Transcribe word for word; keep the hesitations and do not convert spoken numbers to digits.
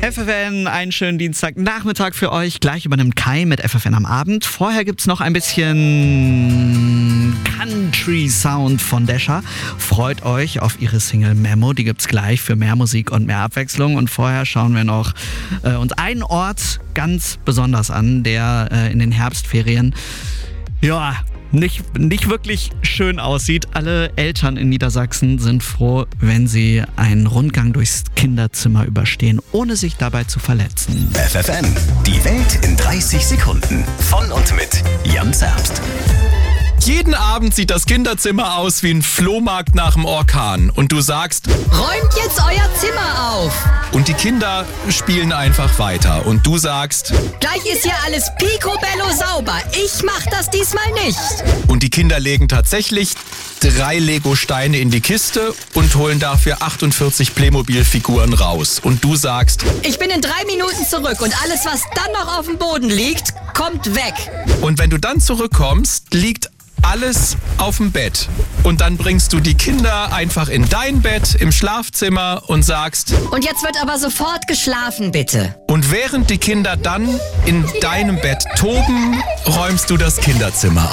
F F N, einen schönen Dienstagnachmittag für euch. Gleich übernimmt Kai mit F F N am Abend. Vorher gibt's noch ein bisschen Country Sound von Desha. Freut euch auf ihre Single Memo. Die gibt's gleich für mehr Musik und mehr Abwechslung. Und vorher schauen wir noch äh, uns einen Ort ganz besonders an, der äh, in den Herbstferien, ja, nicht, nicht wirklich schön aussieht. Alle Eltern in Niedersachsen sind froh, wenn sie einen Rundgang durchs Kinderzimmer überstehen, ohne sich dabei zu verletzen. F F N, die Welt in dreißig Sekunden. Von und mit Jan Zerbst. Jeden Abend sieht das Kinderzimmer aus wie ein Flohmarkt nach dem Orkan. Und du sagst, räumt jetzt euer Zimmer auf. Und die Kinder spielen einfach weiter. Und du sagst, gleich ist hier alles picobello sauber. Ich mach das diesmal nicht. Und die Kinder legen tatsächlich drei Lego-Steine in die Kiste und holen dafür achtundvierzig Playmobil-Figuren raus. Und du sagst, ich bin in drei Minuten zurück und alles, was dann noch auf dem Boden liegt, kommt weg. Und wenn du dann zurückkommst, liegt alles auf dem Bett. Und dann bringst du die Kinder einfach in dein Bett im Schlafzimmer und sagst, und jetzt wird aber sofort geschlafen, bitte. Und während die Kinder dann in deinem Bett toben, räumst du das Kinderzimmer auf.